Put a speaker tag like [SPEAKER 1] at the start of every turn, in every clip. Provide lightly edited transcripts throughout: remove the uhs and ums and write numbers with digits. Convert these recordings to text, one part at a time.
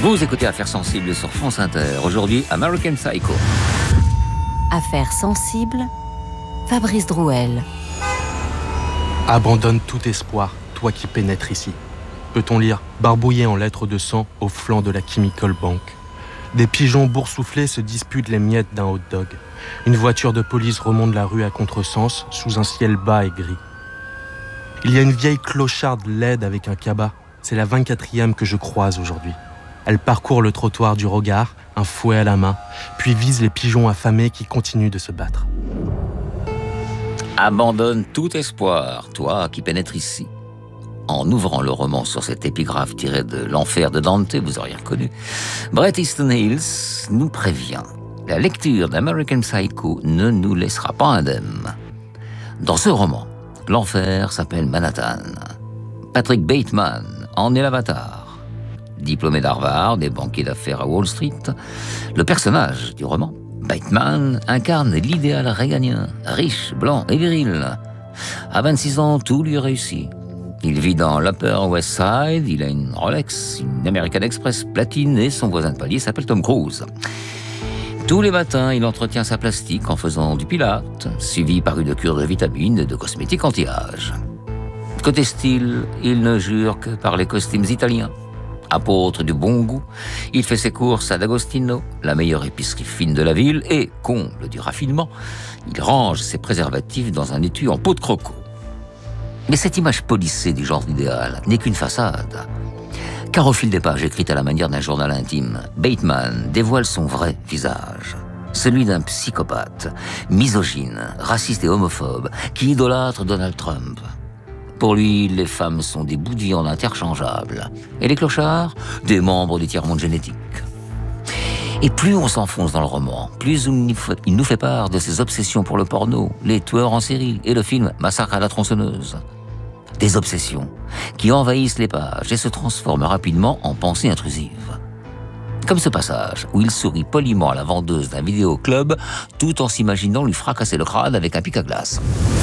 [SPEAKER 1] Vous écoutez Affaires sensibles sur France Inter. Aujourd'hui, American Psycho.
[SPEAKER 2] Affaires sensibles, Fabrice Drouel.
[SPEAKER 3] Abandonne tout espoir, toi qui pénètres ici. Peut-on lire, barbouillé en lettres de sang au flanc de la Chemical Bank. Des pigeons boursouflés se disputent les miettes d'un hot dog. Une voiture de police remonte la rue à contresens, sous un ciel bas et gris. Il y a une vieille clocharde laide avec un cabas. C'est la 24e que je croise aujourd'hui. Elle parcourt le trottoir du regard, un fouet à la main, puis vise les pigeons affamés qui continuent de se battre.
[SPEAKER 1] Abandonne tout espoir, toi qui pénètres ici. En ouvrant le roman sur cette épigraphe tirée de L'Enfer de Dante, vous auriez reconnu, Bret Easton Hills nous prévient. La lecture d'American Psycho ne nous laissera pas indemnes. Dans ce roman, l'enfer s'appelle Manhattan. Patrick Bateman en est l'avatar. Diplômé d'Harvard et banquier d'affaires à Wall Street, le personnage du roman, Bateman, incarne l'idéal réganien, riche, blanc et viril. À 26 ans, tout lui réussit. Il vit dans l'Upper West Side, il a une Rolex, une American Express platine et son voisin de palier s'appelle Tom Cruise. Tous les matins, il entretient sa plastique en faisant du pilates, suivi par une cure de vitamines et de cosmétiques anti-âge. Côté style, il ne jure que par les costumes italiens. Apôtre du bon goût, il fait ses courses à D'Agostino, la meilleure épicerie fine de la ville, et, comble du raffinement, il range ses préservatifs dans un étui en peau de croco. Mais cette image polissée du genre idéal n'est qu'une façade. Car au fil des pages écrites à la manière d'un journal intime, Bateman dévoile son vrai visage. Celui d'un psychopathe, misogyne, raciste et homophobe, qui idolâtre Donald Trump. Pour lui, les femmes sont des bouts de viande interchangeables. Et les clochards, des membres du tiers-monde génétique. Et plus on s'enfonce dans le roman, plus il nous fait part de ses obsessions pour le porno, les tueurs en série et le film Massacre à la tronçonneuse. Des obsessions qui envahissent les pages et se transforment rapidement en pensées intrusives. Comme ce passage où il sourit poliment à la vendeuse d'un vidéoclub tout en s'imaginant lui fracasser le crâne avec un pic à glace.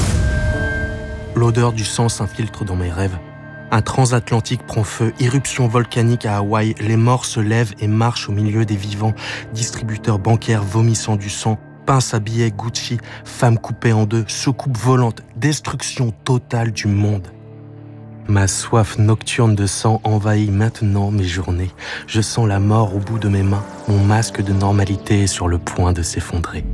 [SPEAKER 3] L'odeur du sang s'infiltre dans mes rêves. Un transatlantique prend feu, éruption volcanique à Hawaï, les morts se lèvent et marchent au milieu des vivants, distributeurs bancaires vomissant du sang, pince à billets Gucci, femmes coupées en deux, soucoupe volante, destruction totale du monde. Ma soif nocturne de sang envahit maintenant mes journées. Je sens la mort au bout de mes mains. Mon masque de normalité est sur le point de s'effondrer.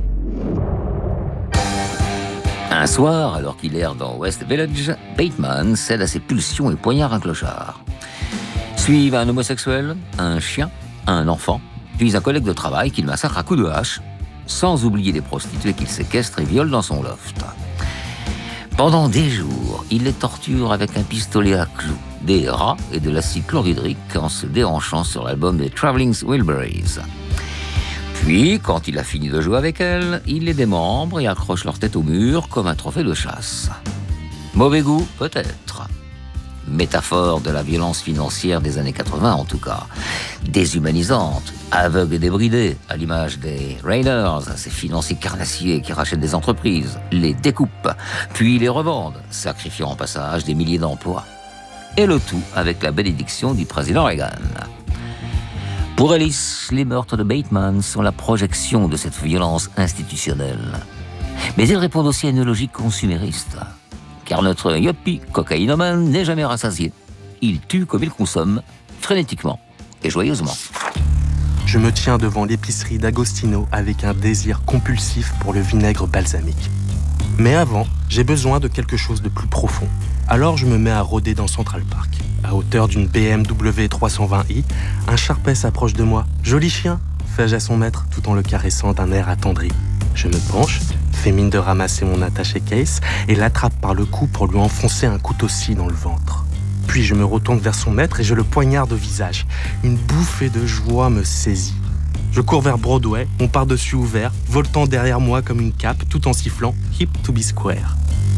[SPEAKER 1] Un soir, alors qu'il erre dans West Village, Bateman cède à ses pulsions et poignarde un clochard. Suivent un homosexuel, un chien, un enfant, puis un collègue de travail qu'il massacre à coups de hache, sans oublier les prostituées qu'il séquestre et viole dans son loft. Pendant des jours, il les torture avec un pistolet à clous, des rats et de l'acide chlorhydrique en se déhanchant sur l'album des Traveling Wilburys. Puis, quand il a fini de jouer avec elles, il les démembre et accroche leur tête au mur comme un trophée de chasse. Mauvais goût, peut-être. Métaphore de la violence financière des années 80, en tout cas. Déshumanisante, aveugle et débridée, à l'image des Raiders, ces financiers carnassiers qui rachètent des entreprises, les découpent, puis les revendent, sacrifiant en passage des milliers d'emplois. Et le tout avec la bénédiction du président Reagan. Pour Alice, les meurtres de Bateman sont la projection de cette violence institutionnelle. Mais ils répondent aussi à une logique consumériste. Car notre yuppie cocaïnomane n'est jamais rassasié. Il tue comme il consomme, frénétiquement et joyeusement.
[SPEAKER 3] Je me tiens devant l'épicerie d'Agostino avec un désir compulsif pour le vinaigre balsamique. Mais avant, j'ai besoin de quelque chose de plus profond. Alors je me mets à rôder dans Central Park. À hauteur d'une BMW 320i, un Sharpei s'approche de moi. « Joli chien !» fais-je à son maître tout en le caressant d'un air attendri. Je me penche, fais mine de ramasser mon attaché case et l'attrape par le cou pour lui enfoncer un couteau-scie dans le ventre. Puis je me retourne vers son maître et je le poignarde au visage. Une bouffée de joie me saisit. Je cours vers Broadway, mon pardessus ouvert, voltant derrière moi comme une cape tout en sifflant « Hip to be square ».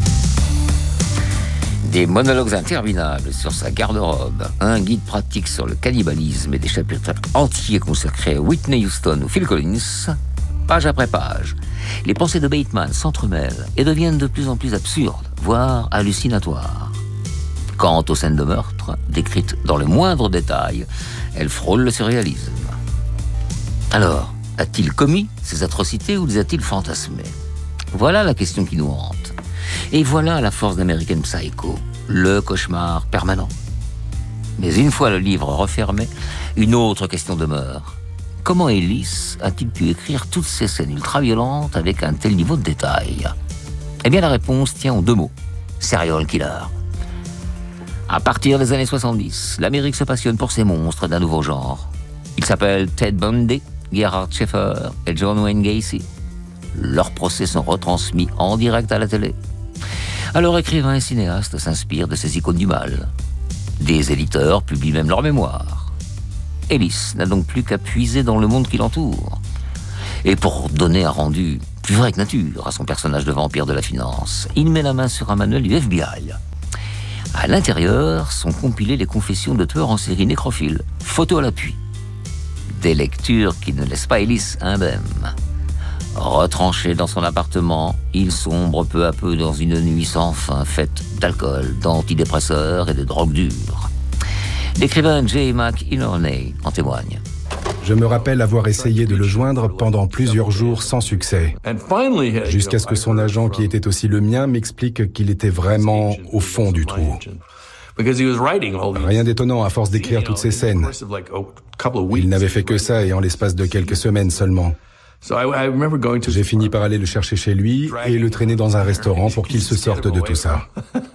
[SPEAKER 1] Des monologues interminables sur sa garde-robe, un guide pratique sur le cannibalisme et des chapitres entiers consacrés à Whitney Houston ou Phil Collins, page après page, les pensées de Bateman s'entremêlent et deviennent de plus en plus absurdes, voire hallucinatoires. Quant aux scènes de meurtre, décrites dans le moindre détail, elles frôlent le surréalisme. Alors, a-t-il commis ces atrocités ou les a-t-il fantasmées ? Voilà la question qui nous hante. Et voilà la force d'American Psycho, le cauchemar permanent. Mais une fois le livre refermé, une autre question demeure. Comment Ellis a-t-il pu écrire toutes ces scènes ultra-violentes avec un tel niveau de détail ? Eh bien, la réponse tient aux 2 mots. Serial killer. À partir des années 70, l'Amérique se passionne pour ces monstres d'un nouveau genre. Ils s'appellent Ted Bundy, Gerhard Schaeffer et John Wayne Gacy. Leurs procès sont retransmis en direct à la télé. Alors écrivains et cinéastes s'inspirent de ces icônes du mal. Des éditeurs publient même leurs mémoires. Ellis n'a donc plus qu'à puiser dans le monde qui l'entoure. Et pour donner un rendu plus vrai que nature à son personnage de vampire de la finance, il met la main sur un manuel du FBI. À l'intérieur sont compilées les confessions de tueurs en série nécrophiles, photos à l'appui. Des lectures qui ne laissent pas Ellis indemne. Retranché dans son appartement, il sombre peu à peu dans une nuit sans fin faite d'alcool, d'antidépresseurs et de drogues dures. L'écrivain J. McInerney en témoigne.
[SPEAKER 4] Je me rappelle avoir essayé de le joindre pendant plusieurs jours sans succès, jusqu'à ce que son agent, qui était aussi le mien, m'explique qu'il était vraiment au fond du trou. Rien d'étonnant à force d'écrire toutes ces scènes. Il n'avait fait que ça et en l'espace de quelques semaines seulement. J'ai fini par aller le chercher chez lui et le traîner dans un restaurant pour qu'il se sorte de tout ça.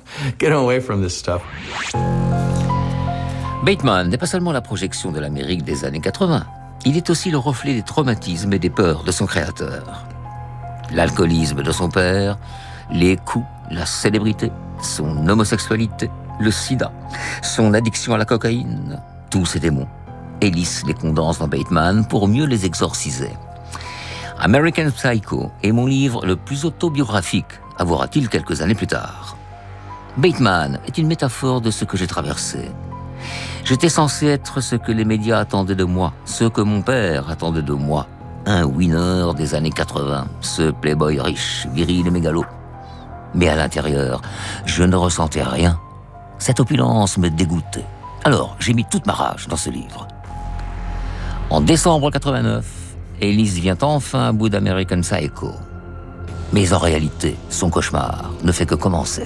[SPEAKER 1] Bateman n'est pas seulement la projection de l'Amérique des années 80. Il est aussi le reflet des traumatismes et des peurs de son créateur. L'alcoolisme de son père, les coups, la célébrité, son homosexualité, le sida, son addiction à la cocaïne, tous ces démons. Ellis les condense dans Bateman pour mieux les exorciser. American Psycho est mon livre le plus autobiographique, avouera-t-il quelques années plus tard. Bateman est une métaphore de ce que j'ai traversé. J'étais censé être ce que les médias attendaient de moi, ce que mon père attendait de moi. Un winner des années 80, ce playboy riche, viril et mégalo. Mais à l'intérieur, je ne ressentais rien. Cette opulence me dégoûtait. Alors, j'ai mis toute ma rage dans ce livre. En décembre 89, Ellis vient enfin à bout d'American Psycho. Mais en réalité, son cauchemar ne fait que commencer.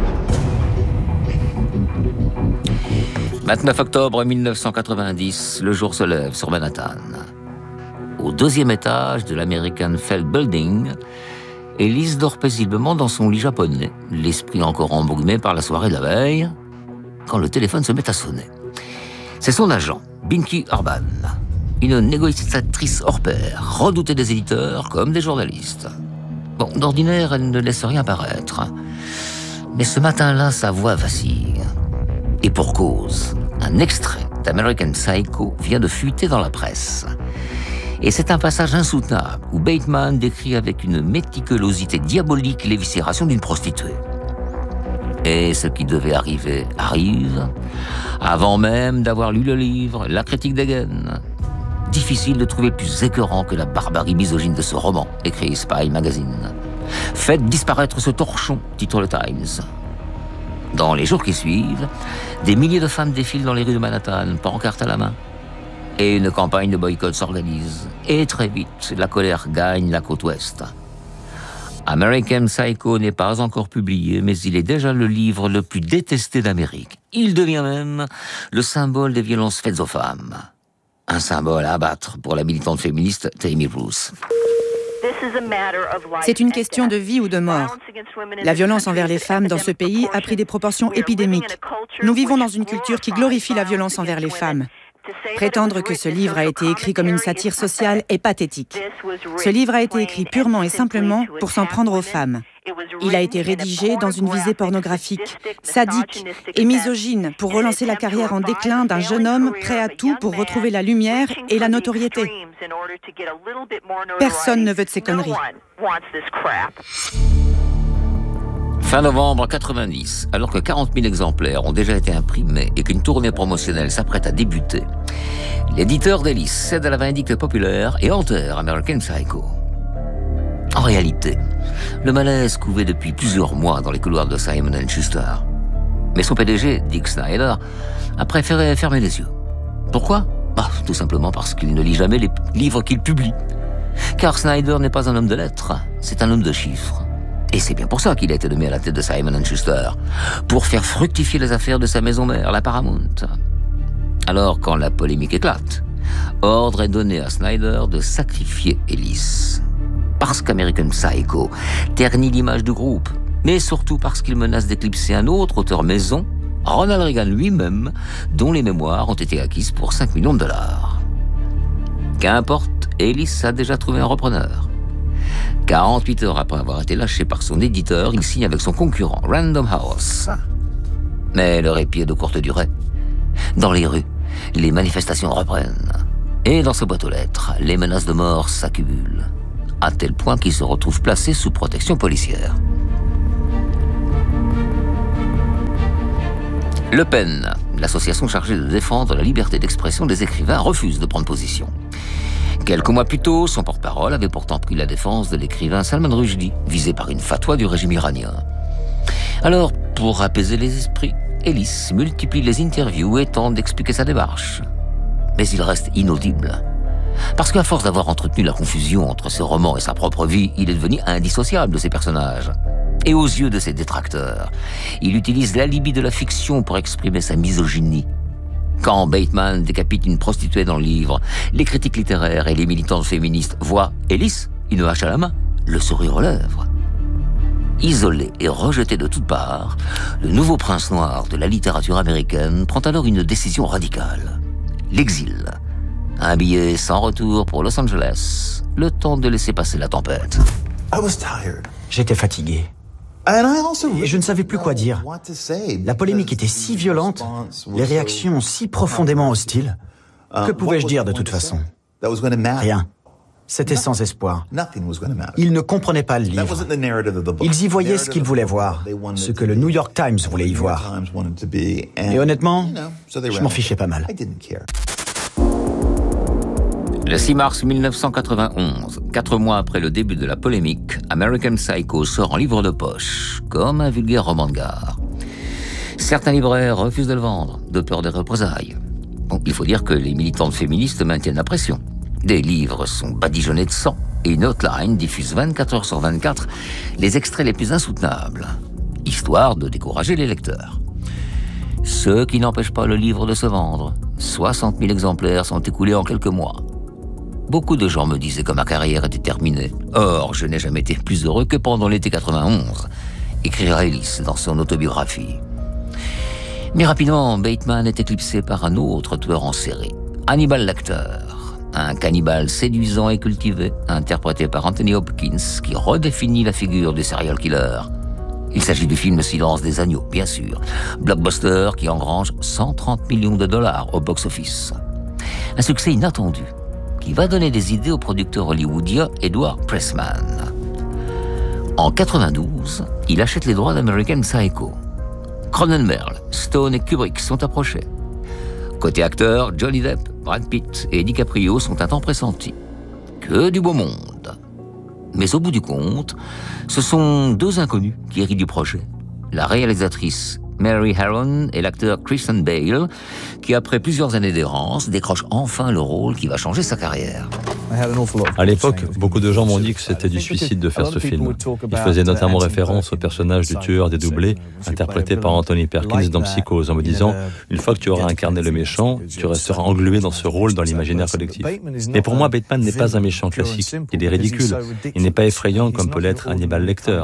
[SPEAKER 1] 29 octobre 1990, le jour se lève sur Manhattan. Au 2e étage de l'American Feld Building, Ellis dort paisiblement dans son lit japonais, l'esprit encore embrumé par la soirée de la veille, quand le téléphone se met à sonner. C'est son agent, Binky Urban, une négociatrice hors pair, redoutée des éditeurs comme des journalistes. Bon, d'ordinaire, elle ne laisse rien paraître. Mais ce matin-là, sa voix vacille. Et pour cause, un extrait d'American Psycho vient de fuiter dans la presse. Et c'est un passage insoutenable où Bateman décrit avec une méticulosité diabolique l'éviscération d'une prostituée. Et ce qui devait arriver arrive, avant même d'avoir lu le livre, la critique dégaine. Difficile de trouver plus écœurant que la barbarie misogyne de ce roman, écrit Spy Magazine. Faites disparaître ce torchon, titre le Times. Dans les jours qui suivent, des milliers de femmes défilent dans les rues de Manhattan, pancartes à la main. Et une campagne de boycott s'organise. Et très vite, la colère gagne la côte ouest. American Psycho n'est pas encore publié, mais il est déjà le livre le plus détesté d'Amérique. Il devient même le symbole des violences faites aux femmes. Un symbole à abattre pour la militante féministe Tammy Bruce.
[SPEAKER 5] C'est une question de vie ou de mort. La violence envers les femmes dans ce pays a pris des proportions épidémiques. Nous vivons dans une culture qui glorifie la violence envers les femmes. Prétendre que ce livre a été écrit comme une satire sociale est pathétique. Ce livre a été écrit purement et simplement pour s'en prendre aux femmes. Il a été rédigé dans une visée pornographique, sadique et misogyne pour relancer la carrière en déclin d'un jeune homme prêt à tout pour retrouver la lumière et la notoriété. Personne ne veut de ces conneries.
[SPEAKER 1] Fin novembre 90, alors que 40 000 exemplaires ont déjà été imprimés et qu'une tournée promotionnelle s'apprête à débuter, l'éditeur d'Ellis cède à la vindicte populaire et enterre American Psycho. En réalité, le malaise couvait depuis plusieurs mois dans les couloirs de Simon & Schuster. Mais son PDG, Dick Snyder, a préféré fermer les yeux. Pourquoi ? Tout simplement parce qu'il ne lit jamais les livres qu'il publie. Car Snyder n'est pas un homme de lettres, c'est un homme de chiffres. Et c'est bien pour ça qu'il a été nommé à la tête de Simon & Schuster, pour faire fructifier les affaires de sa maison mère, la Paramount. Alors, quand la polémique éclate, ordre est donné à Snyder de sacrifier Ellis. Parce qu'American Psycho ternit l'image du groupe, mais surtout parce qu'il menace d'éclipser un autre auteur maison, Ronald Reagan lui-même, dont les mémoires ont été acquises pour 5 millions de dollars. Qu'importe, Ellis a déjà trouvé un repreneur. 48 heures après avoir été lâché par son éditeur, il signe avec son concurrent, Random House. Mais le répit est de courte durée. Dans les rues, les manifestations reprennent. Et dans sa boîte aux lettres, les menaces de mort s'accumulent, à tel point qu'il se retrouve placé sous protection policière. Le PEN, l'association chargée de défendre la liberté d'expression des écrivains, refuse de prendre position. Quelques mois plus tôt, son porte-parole avait pourtant pris la défense de l'écrivain Salman Rushdie, visé par une fatwa du régime iranien. Alors, pour apaiser les esprits, Ellis multiplie les interviews et tente d'expliquer sa démarche. Mais il reste inaudible. Parce qu'à force d'avoir entretenu la confusion entre ses romans et sa propre vie, il est devenu indissociable de ses personnages. Et aux yeux de ses détracteurs, il utilise l'alibi de la fiction pour exprimer sa misogynie. Quand Bateman décapite une prostituée dans le livre, les critiques littéraires et les militantes féministes voient Ellis, une hache à la main, le sourire aux lèvres. Isolé et rejeté de toutes parts, le nouveau prince noir de la littérature américaine prend alors une décision radicale. L'exil. Un billet sans retour pour Los Angeles, le temps de laisser passer la tempête.
[SPEAKER 6] J'étais fatigué. Et je ne savais plus quoi dire. La polémique était si violente, les réactions si profondément hostiles. Que pouvais-je dire de toute façon ? Rien. C'était sans espoir. Ils ne comprenaient pas le livre. Ils y voyaient ce qu'ils voulaient voir, ce que le New York Times voulait y voir. Et honnêtement, je m'en fichais pas mal.
[SPEAKER 1] Le 6 mars 1991, 4 mois après le début de la polémique, American Psycho sort en livre de poche, comme un vulgaire roman de gare. Certains libraires refusent de le vendre, de peur des représailles. Bon, il faut dire que les militantes féministes maintiennent la pression. Des livres sont badigeonnés de sang et une hotline diffuse 24 heures sur 24 les extraits les plus insoutenables, histoire de décourager les lecteurs. Ce qui n'empêche pas le livre de se vendre. 60 000 exemplaires sont écoulés en quelques mois. Beaucoup de gens me disaient que ma carrière était terminée. Or, je n'ai jamais été plus heureux que pendant l'été 91, écrira Ellis dans son autobiographie. Mais rapidement, Bateman est éclipsé par un autre tueur en série, Hannibal Lecter, un cannibale séduisant et cultivé, interprété par Anthony Hopkins, qui redéfinit la figure du serial killer. Il s'agit du film Le Silence des agneaux, bien sûr, blockbuster qui engrange 130 millions de dollars au box-office. Un succès inattendu, qui va donner des idées au producteur hollywoodien Edward Pressman. En 92, il achète les droits d'American Psycho. Cronenberg, Stone et Kubrick sont approchés. Côté acteur, Johnny Depp, Brad Pitt et DiCaprio sont un temps pressentis. Que du beau monde. Mais au bout du compte, ce sont 2 inconnus qui héritent du projet. La réalisatrice Mary Harron et l'acteur Christian Bale, qui après plusieurs années d'errance, décroche enfin le rôle qui va changer sa carrière.
[SPEAKER 7] À l'époque, beaucoup de gens m'ont dit que c'était du suicide de faire ce film. Ils faisaient notamment référence au personnage du tueur dédoublé, interprété par Anthony Perkins dans Psychose, en me disant « Une fois que tu auras incarné le méchant, tu resteras englué dans ce rôle dans l'imaginaire collectif. » Mais pour moi, Bateman n'est pas un méchant classique. Il est ridicule. Il n'est pas effrayant comme peut l'être Hannibal Lecter.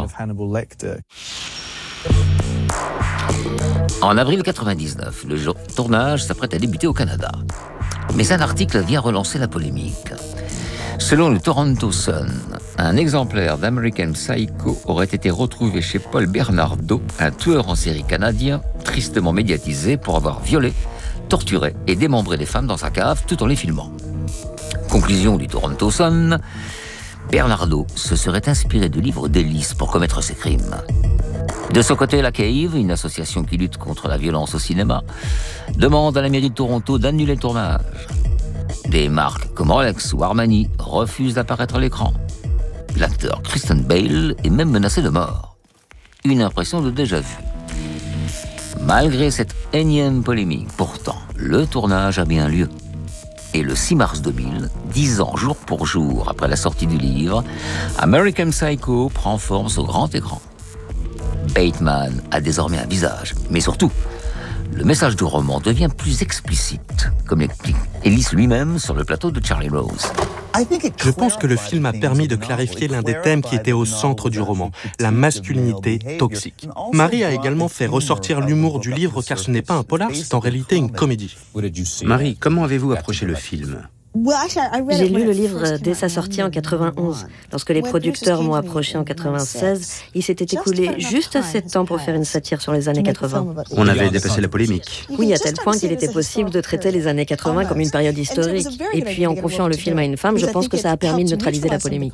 [SPEAKER 1] En avril 99, le tournage s'apprête à débuter au Canada. Mais un article vient relancer la polémique. Selon le Toronto Sun, un exemplaire d'American Psycho aurait été retrouvé chez Paul Bernardo, un tueur en série canadien tristement médiatisé pour avoir violé, torturé et démembré des femmes dans sa cave tout en les filmant. Conclusion du Toronto Sun, Bernardo se serait inspiré de livres d'Ellis pour commettre ses crimes. De son côté, la Cave, une association qui lutte contre la violence au cinéma, demande à la mairie de Toronto d'annuler le tournage. Des marques comme Rolex ou Armani refusent d'apparaître à l'écran. L'acteur Christian Bale est même menacé de mort. Une impression de déjà-vu. Malgré cette énième polémique, pourtant, le tournage a bien lieu. Et le 6 mars 2000, 10 ans jour pour jour après la sortie du livre, American Psycho prend forme au grand écran. Bateman a désormais un visage, mais surtout, le message du roman devient plus explicite, comme l'explique Ellis lui-même sur le plateau de Charlie Rose.
[SPEAKER 3] Je pense que le film a permis de clarifier l'un des thèmes qui était au centre du roman, la masculinité toxique. Marie a également fait ressortir l'humour du livre car ce n'est pas un polar, c'est en réalité une comédie.
[SPEAKER 8] Marie, comment avez-vous approché le film ?
[SPEAKER 9] J'ai lu le livre dès sa sortie en 91. Lorsque les producteurs m'ont approché en 96, il s'était écoulé juste assez de temps pour faire une satire sur les années 80.
[SPEAKER 8] On avait dépassé la polémique.
[SPEAKER 9] Oui, à tel point qu'il était possible de traiter les années 80 comme une période historique. Et puis, en confiant le film à une femme, je pense que ça a permis de neutraliser la polémique.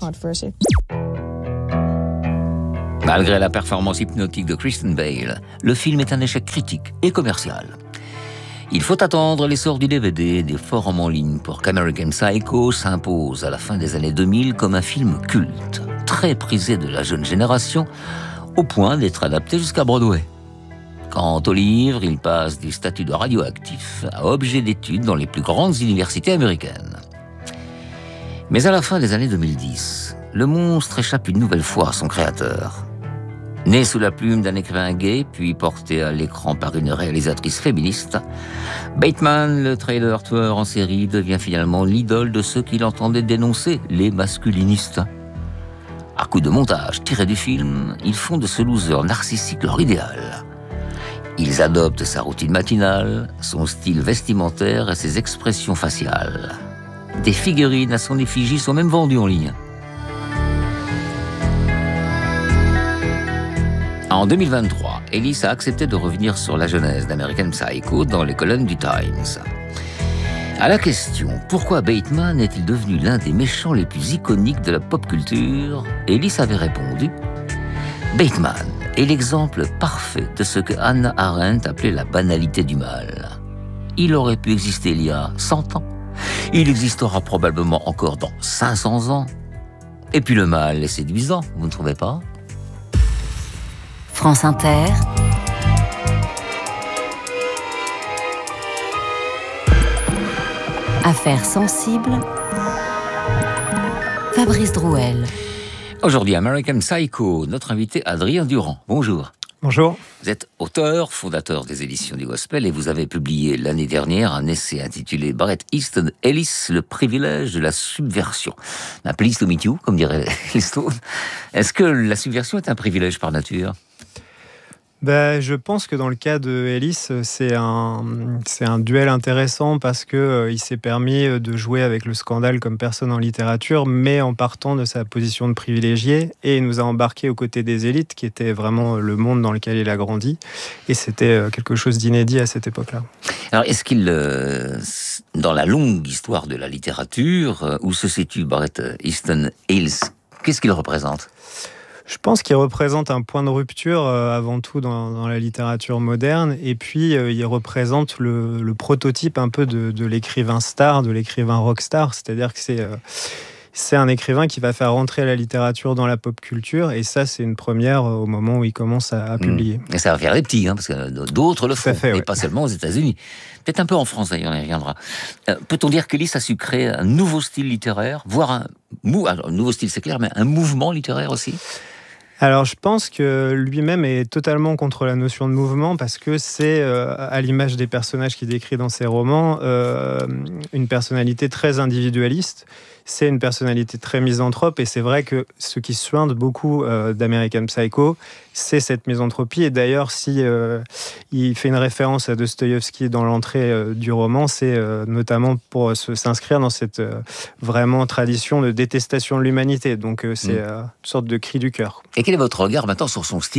[SPEAKER 1] Malgré la performance hypnotique de Kristen Bale, le film est un échec critique et commercial. Il faut attendre l'essor du DVD et des forums en ligne pour qu'American Psycho s'impose à la fin des années 2000 comme un film culte, très prisé de la jeune génération, au point d'être adapté jusqu'à Broadway. Quant au livre, il passe du statut de radioactif à objet d'étude dans les plus grandes universités américaines. Mais à la fin des années 2010, le monstre échappe une nouvelle fois à son créateur. Né sous la plume d'un écrivain gay, puis porté à l'écran par une réalisatrice féministe, Bateman, le trailer tueur en série, devient finalement l'idole de ceux qui l'entendaient dénoncer, les masculinistes. À coup de montage tiré du film, ils font de ce loser narcissique leur idéal. Ils adoptent sa routine matinale, son style vestimentaire et ses expressions faciales. Des figurines à son effigie sont même vendues en ligne. En 2023, Ellis a accepté de revenir sur la genèse d'American Psycho dans les colonnes du Times. À la question « Pourquoi Bateman est-il devenu l'un des méchants les plus iconiques de la pop culture ?», Ellis avait répondu « Bateman est l'exemple parfait de ce que Hannah Arendt appelait la banalité du mal. Il aurait pu exister il y a 100 ans. Il existera probablement encore dans 500 ans. Et puis le mal est séduisant, vous ne trouvez pas ?
[SPEAKER 2] France Inter. Affaires sensibles. Fabrice Drouel.
[SPEAKER 1] Aujourd'hui, American Psycho, notre invité Adrien Durand. Bonjour.
[SPEAKER 10] Bonjour.
[SPEAKER 1] Vous êtes auteur, fondateur des éditions du Gospel et vous avez publié l'année dernière un essai intitulé Bret Easton Ellis, le privilège de la subversion. Un pleased to meet you, comme diraient les Stones. Est-ce que la subversion est un privilège par nature ?
[SPEAKER 10] Je pense que dans le cas de Ellis, c'est un duel intéressant parce que il s'est permis de jouer avec le scandale comme personne en littérature, mais en partant de sa position de privilégié, et il nous a embarqués aux côtés des élites, qui était vraiment le monde dans lequel il a grandi, et c'était quelque chose d'inédit à cette époque-là.
[SPEAKER 1] Alors, est-ce qu'il, dans la longue histoire de la littérature, où se situe Bret Easton Ellis, qu'est-ce qu'il représente ?
[SPEAKER 10] Je pense qu'il représente un point de rupture avant tout dans la littérature moderne, et puis il représente le prototype un peu de l'écrivain star, de l'écrivain rockstar, c'est-à-dire que c'est un écrivain qui va faire rentrer la littérature dans la pop culture, et ça c'est une première au moment où il commence à publier.
[SPEAKER 1] Et ça va faire des petits, parce que d'autres le font,
[SPEAKER 10] et
[SPEAKER 1] pas seulement aux États-Unis. Peut-être un peu en France d'ailleurs, on y reviendra. Peut-on dire qu'Ellis a su créer un nouveau style littéraire, voire un nouveau style c'est clair, mais un mouvement littéraire aussi ?
[SPEAKER 10] Alors, je pense que lui-même est totalement contre la notion de mouvement parce que c'est, à l'image des personnages qu'il décrit dans ses romans, une personnalité très individualiste. C'est une personnalité très misanthrope et c'est vrai que ce qui suinte beaucoup d'American Psycho, c'est cette misanthropie. Et d'ailleurs, si il fait une référence à Dostoïevski dans l'entrée du roman, c'est notamment pour s'inscrire dans cette vraiment tradition de détestation de l'humanité. Donc c'est une sorte de cri du cœur.
[SPEAKER 1] Et quel est votre regard maintenant sur son style ?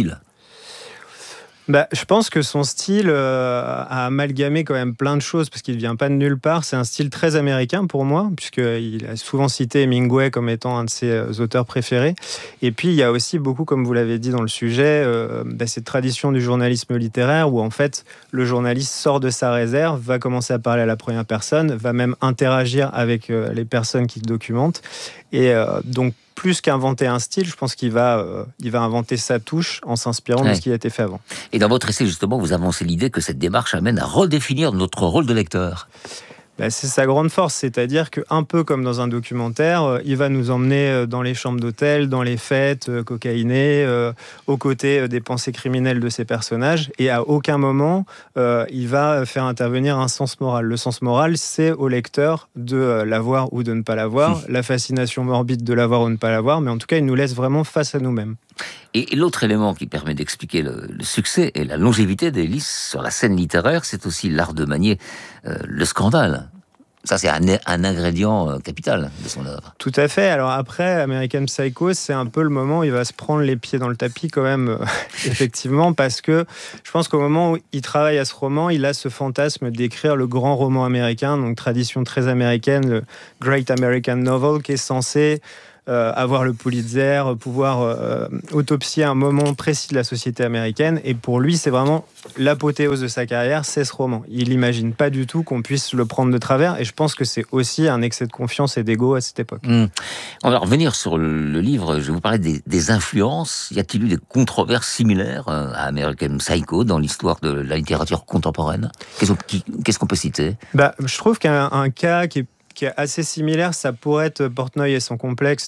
[SPEAKER 10] Je pense que son style a amalgamé quand même plein de choses parce qu'il ne vient pas de nulle part. C'est un style très américain pour moi, puisqu'il a souvent cité Hemingway comme étant un de ses auteurs préférés. Et puis, il y a aussi beaucoup, comme vous l'avez dit dans le sujet, cette tradition du journalisme littéraire où en fait, le journaliste sort de sa réserve, va commencer à parler à la première personne, va même interagir avec les personnes qu'il documente. Et donc, plus qu'inventer un style, je pense qu'il va inventer sa touche en s'inspirant de ce qui a été fait avant.
[SPEAKER 1] Et dans votre essai, justement, vous avancez l'idée que cette démarche amène à redéfinir notre rôle de lecteur.
[SPEAKER 10] C'est sa grande force, c'est-à-dire qu'un peu comme dans un documentaire, il va nous emmener dans les chambres d'hôtel, dans les fêtes cocaïnées, aux côtés des pensées criminelles de ces personnages, et à aucun moment il va faire intervenir un sens moral. Le sens moral, c'est au lecteur de l'avoir ou de ne pas l'avoir, la fascination morbide de l'avoir ou de ne pas l'avoir, mais en tout cas, il nous laisse vraiment face à nous-mêmes.
[SPEAKER 1] Et l'autre élément qui permet d'expliquer le succès et la longévité d'Ellis sur la scène littéraire, c'est aussi l'art de manier le scandale. Ça, c'est un ingrédient capital de son œuvre.
[SPEAKER 10] Tout à fait. Alors après, American Psycho, c'est un peu le moment où il va se prendre les pieds dans le tapis quand même, effectivement, parce que je pense qu'au moment où il travaille à ce roman, il a ce fantasme d'écrire le grand roman américain, donc tradition très américaine, le Great American Novel, qui est censé avoir le Pulitzer, pouvoir autopsier un moment précis de la société américaine. Et pour lui, c'est vraiment l'apothéose de sa carrière, c'est ce roman. Il n'imagine pas du tout qu'on puisse le prendre de travers. Et je pense que c'est aussi un excès de confiance et d'ego à cette époque.
[SPEAKER 1] On va revenir sur le livre. Je vais vous parler des influences. Y a-t-il eu des controverses similaires à American Psycho dans l'histoire de la littérature contemporaine ? Qu'est-ce qu'on peut citer ?
[SPEAKER 10] Je trouve qu'un cas qui est assez similaire, ça pourrait être Portnoy et son complexe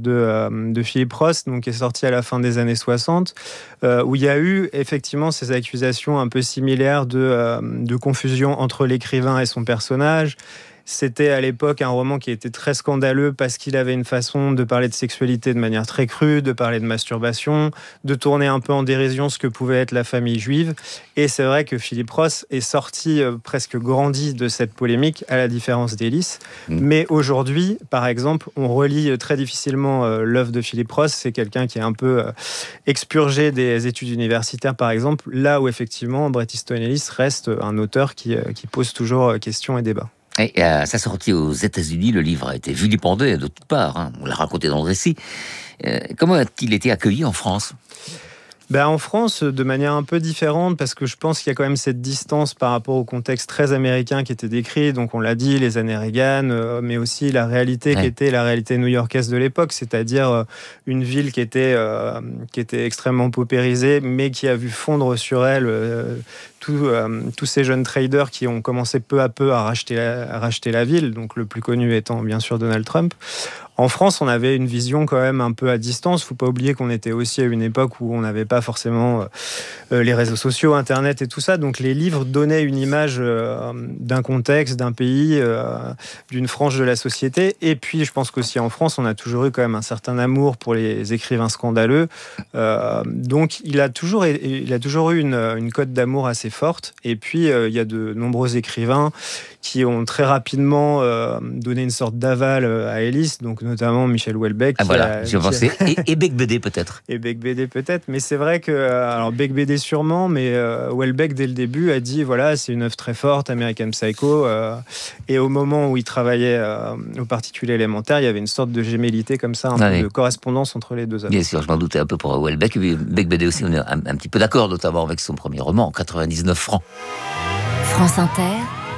[SPEAKER 10] de Philip Roth, donc qui est sorti à la fin des années 60, où il y a eu effectivement ces accusations un peu similaires de confusion entre l'écrivain et son personnage. C'était à l'époque un roman qui était très scandaleux parce qu'il avait une façon de parler de sexualité de manière très crue, de parler de masturbation, de tourner un peu en dérision ce que pouvait être la famille juive. Et c'est vrai que Philip Roth est sorti presque grandi de cette polémique, à la différence d'Ellis. Mais aujourd'hui, par exemple, on relit très difficilement l'œuvre de Philip Roth. C'est quelqu'un qui est un peu expurgé des études universitaires, par exemple, là où effectivement Bret Easton Ellis reste un auteur qui pose toujours questions et débats.
[SPEAKER 1] Et à sa sortie aux États-Unis, le livre a été vilipendé de toutes parts. On l'a raconté dans le récit. Comment a-t-il été accueilli en France ?
[SPEAKER 10] En France, de manière un peu différente, parce que je pense qu'il y a quand même cette distance par rapport au contexte très américain qui était décrit. Donc on l'a dit, les années Reagan, mais aussi la réalité qui était la réalité new-yorkaise de l'époque, c'est-à-dire une ville qui était extrêmement paupérisée, mais qui a vu fondre sur elle tous ces jeunes traders qui ont commencé peu à peu à racheter la ville, donc le plus connu étant bien sûr Donald Trump. En France, on avait une vision quand même un peu à distance. Faut pas oublier qu'on était aussi à une époque où on n'avait pas forcément les réseaux sociaux, Internet et tout ça. Donc les livres donnaient une image d'un contexte, d'un pays, d'une frange de la société. Et puis, je pense qu'aussi en France, on a toujours eu quand même un certain amour pour les écrivains scandaleux. Donc il a toujours eu une cote d'amour assez forte. Et puis, il y a de nombreux écrivains qui ont très rapidement donné une sorte d'aval à Ellis, donc notamment Michel Houellebecq.
[SPEAKER 1] Je pensais. Et Beigbeder peut-être.
[SPEAKER 10] Et Beigbeder peut-être, mais c'est vrai que, alors Beigbeder sûrement, mais Houellebecq dès le début a dit voilà, c'est une œuvre très forte, American Psycho, et au moment où il travaillait au particulier élémentaire, il y avait une sorte de gémellité comme ça, peu de correspondance entre les deux œuvres.
[SPEAKER 1] Bien sûr, je m'en doutais un peu pour Houellebecq, et Beigbeder aussi, on est un petit peu d'accord, notamment avec son premier roman, 99 francs.
[SPEAKER 2] France Inter.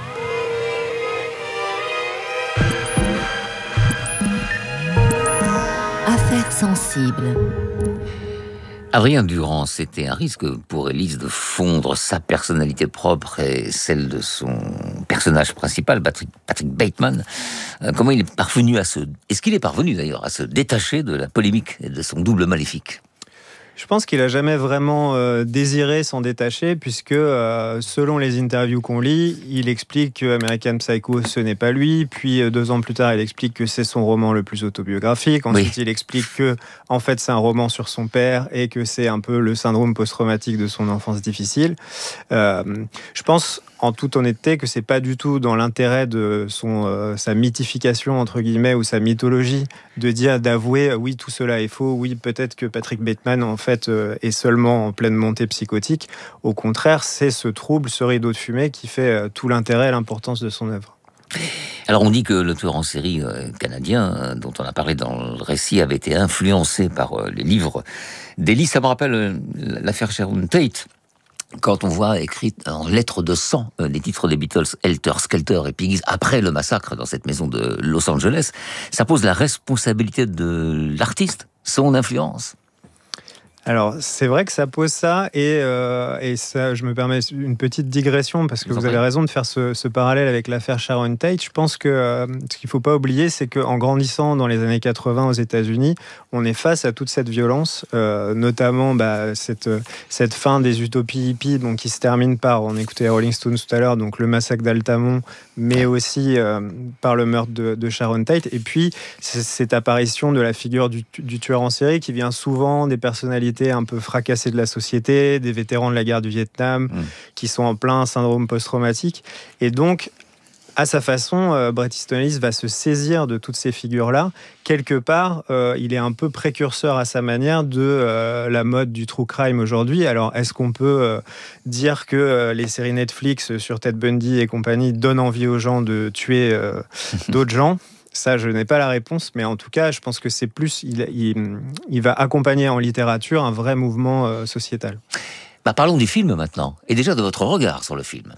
[SPEAKER 2] Affaires sensibles.
[SPEAKER 1] Adrien Durand, c'était un risque pour Ellis de fondre sa personnalité propre et celle de son personnage principal, Patrick Bateman. Comment il est parvenu Est-ce qu'il est parvenu d'ailleurs à se détacher de la polémique et de son double maléfique ?
[SPEAKER 10] Je pense qu'il n'a jamais vraiment désiré s'en détacher, puisque selon les interviews qu'on lit, il explique que American Psycho, ce n'est pas lui. Puis 2 ans plus tard, il explique que c'est son roman le plus autobiographique. Ensuite, il explique que, en fait, c'est un roman sur son père et que c'est un peu le syndrome post-traumatique de son enfance difficile. Je pense, en toute honnêteté, que c'est pas du tout dans l'intérêt de sa mythification entre guillemets ou sa mythologie d'avouer oui, tout cela est faux, oui, peut-être que Patrick Bateman en fait est seulement en pleine montée psychotique. Au contraire, c'est ce trouble, ce rideau de fumée qui fait tout l'intérêt et l'importance de son œuvre.
[SPEAKER 1] Alors on dit que le tueur en série canadien dont on a parlé dans le récit avait été influencé par les livres d'Ellis. Ça me rappelle l'affaire Sharon Tate. quand on voit écrit en lettres de sang les titres des Beatles, Helter Skelter et Piggies, après le massacre dans cette maison de Los Angeles, ça pose la responsabilité de l'artiste, son influence.
[SPEAKER 10] Alors, c'est vrai que ça pose ça, et ça, je me permets une petite digression, parce que vous avez raison de faire ce parallèle avec l'affaire Sharon Tate. Je pense que ce qu'il ne faut pas oublier, c'est qu'en grandissant dans les années 80 aux États-Unis, on est face à toute cette violence, notamment cette fin des utopies hippies, donc, qui se termine par, on écoutait les Rolling Stones tout à l'heure, donc le massacre d'Altamont, mais aussi par le meurtre de Sharon Tate. Et puis, cette apparition de la figure du tueur en série, qui vient souvent des personnalités un peu fracassés de la société, des vétérans de la guerre du Vietnam, qui sont en plein syndrome post-traumatique. Et donc, à sa façon, Bret Easton Ellis va se saisir de toutes ces figures-là. Quelque part, il est un peu précurseur à sa manière de la mode du true crime aujourd'hui. Alors, est-ce qu'on peut dire que les séries Netflix sur Ted Bundy et compagnie donnent envie aux gens de tuer d'autres gens ? Ça, je n'ai pas la réponse, mais en tout cas, je pense que c'est plus... Il va accompagner en littérature un vrai mouvement sociétal.
[SPEAKER 1] Parlons du film maintenant, et déjà de votre regard sur le film.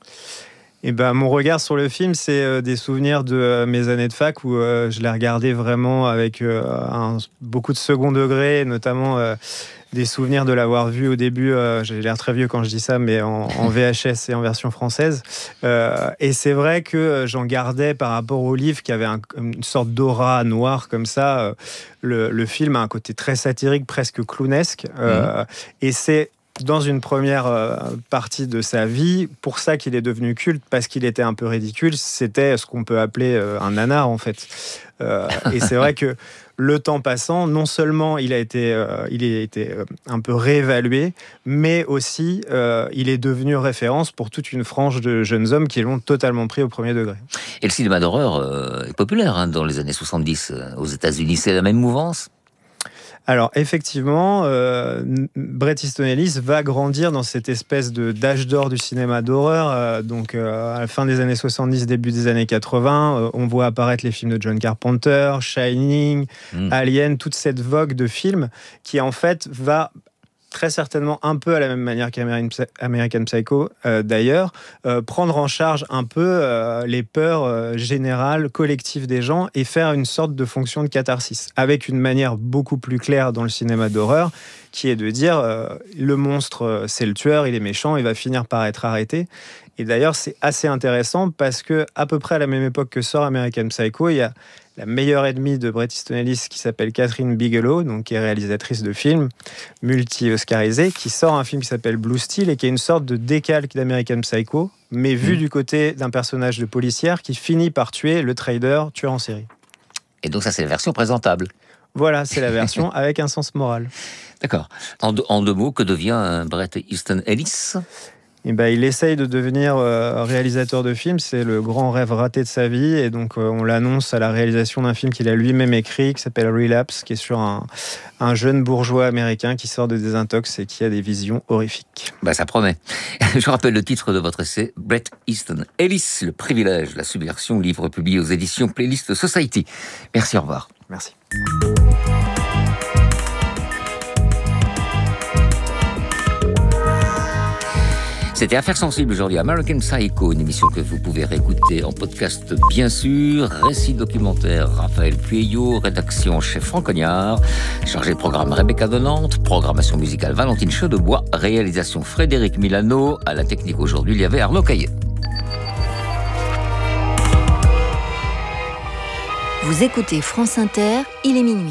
[SPEAKER 10] Mon regard sur le film, c'est des souvenirs de mes années de fac où je l'ai regardé vraiment avec beaucoup de second degré, notamment des souvenirs de l'avoir vu au début, j'ai l'air très vieux quand je dis ça, mais en VHS et en version française. Et c'est vrai que j'en gardais par rapport au livre qui avait une sorte d'aura noire comme ça. Le film a un côté très satirique, presque clownesque. Et c'est dans une première partie de sa vie, pour ça qu'il est devenu culte, parce qu'il était un peu ridicule. C'était ce qu'on peut appeler un nanar, en fait. Et c'est vrai que le temps passant, non seulement il a été un peu réévalué, mais aussi il est devenu référence pour toute une frange de jeunes hommes qui l'ont totalement pris au premier degré.
[SPEAKER 1] Et le cinéma d'horreur est populaire dans les années 70 aux États-Unis. C'est la même mouvance ?
[SPEAKER 10] Alors effectivement, Bret Easton Ellis va grandir dans cette espèce d'âge d'or du cinéma d'horreur. Donc à la fin des années 70, début des années 80, on voit apparaître les films de John Carpenter, Shining, Alien, toute cette vogue de films qui en fait va très certainement un peu à la même manière qu'American Psycho d'ailleurs, prendre en charge un peu les peurs générales, collectives des gens et faire une sorte de fonction de catharsis, avec une manière beaucoup plus claire dans le cinéma d'horreur, qui est de dire le monstre, c'est le tueur, il est méchant, il va finir par être arrêté. Et d'ailleurs, c'est assez intéressant parce que à peu près à la même époque que sort American Psycho, il y a la meilleure ennemie de Bret Easton Ellis qui s'appelle Catherine Bigelow, donc qui est réalisatrice de films multi-oscarisée, qui sort un film qui s'appelle Blue Steel et qui est une sorte de décalque d'American Psycho, mais vu du côté d'un personnage de policière qui finit par tuer le trader tueur en série.
[SPEAKER 1] Et donc ça, c'est la version présentable.
[SPEAKER 10] Voilà, c'est la version avec un sens moral.
[SPEAKER 1] D'accord. En deux mots, que devient Bret Easton Ellis ?
[SPEAKER 10] Il essaye de devenir réalisateur de films, c'est le grand rêve raté de sa vie, et donc on l'annonce à la réalisation d'un film qu'il a lui-même écrit, qui s'appelle Relapse, qui est sur un jeune bourgeois américain qui sort de désintox et qui a des visions horrifiques.
[SPEAKER 1] Ça promet. Je rappelle le titre de votre essai, Bret Easton Ellis, le privilège, la subversion, livre publié aux éditions Playlist Society. Merci, au revoir.
[SPEAKER 10] Merci.
[SPEAKER 1] C'était Affaires sensibles aujourd'hui, American Psycho, une émission que vous pouvez réécouter en podcast bien sûr. Récit documentaire Raphaël Pueyo, rédaction chef Franck Cognard, chargé de programme Rebecca Donante, programmation musicale Valentine Chedebois, réalisation Frédéric Milano, à la technique aujourd'hui il y avait Arnaud Caillet.
[SPEAKER 2] Vous écoutez France Inter, il est minuit.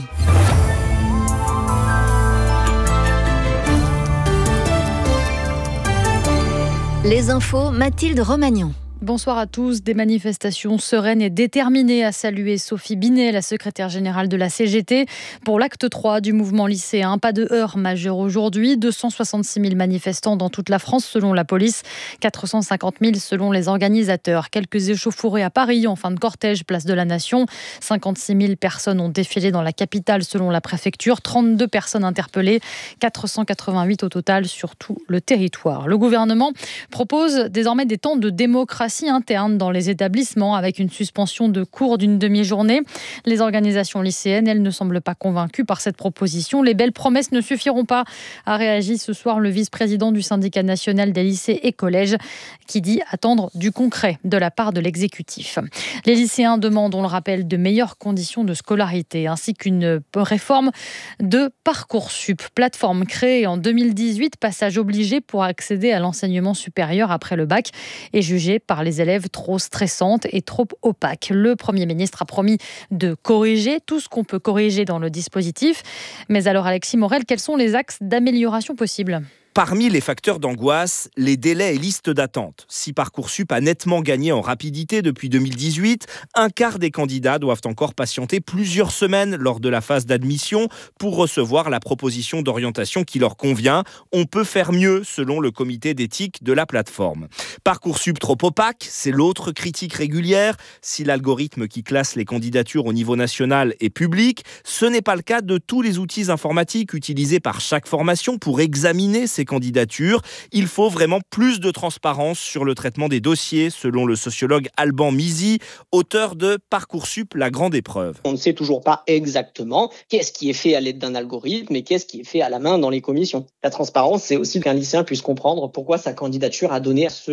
[SPEAKER 2] Les infos, Mathilde Romagnon.
[SPEAKER 11] Bonsoir à tous. Des manifestations sereines et déterminées à saluer Sophie Binet, la secrétaire générale de la CGT, pour l'acte 3 du mouvement lycéen. Pas de heurts majeurs aujourd'hui. 266 000 manifestants dans toute la France selon la police, 450 000 selon les organisateurs. Quelques échauffourées à Paris en fin de cortège, place de la Nation. 56 000 personnes ont défilé dans la capitale selon la préfecture. 32 personnes interpellées, 488 au total sur tout le territoire. Le gouvernement propose désormais des temps de démocratie démocratie interne dans les établissements avec une suspension de cours d'une demi-journée. Les organisations lycéennes, elles, ne semblent pas convaincues par cette proposition. Les belles promesses ne suffiront pas, a réagi ce soir le vice-président du syndicat national des lycées et collèges qui dit attendre du concret de la part de l'exécutif. Les lycéens demandent, on le rappelle, de meilleures conditions de scolarité ainsi qu'une réforme de Parcoursup, plateforme créée en 2018, passage obligé pour accéder à l'enseignement supérieur après le bac, est jugée par les élèves trop stressante et trop opaque. Le Premier ministre a promis de corriger tout ce qu'on peut corriger dans le dispositif. Mais alors Alexis Morel, quels sont les axes d'amélioration possibles ?
[SPEAKER 12] Parmi les facteurs d'angoisse, les délais et listes d'attente. Si Parcoursup a nettement gagné en rapidité depuis 2018, un quart des candidats doivent encore patienter plusieurs semaines lors de la phase d'admission pour recevoir la proposition d'orientation qui leur convient. On peut faire mieux, selon le comité d'éthique de la plateforme. Parcoursup trop opaque, c'est l'autre critique régulière. Si l'algorithme qui classe les candidatures au niveau national est public, ce n'est pas le cas de tous les outils informatiques utilisés par chaque formation pour examiner ces candidatures. Il faut vraiment plus de transparence sur le traitement des dossiers, selon le sociologue Alban Mizy, auteur de Parcoursup, la grande épreuve.
[SPEAKER 13] On ne sait toujours pas exactement qu'est-ce qui est fait à l'aide d'un algorithme et qu'est-ce qui est fait à la main dans les commissions. La transparence, c'est aussi qu'un lycéen puisse comprendre pourquoi sa candidature a donné à ce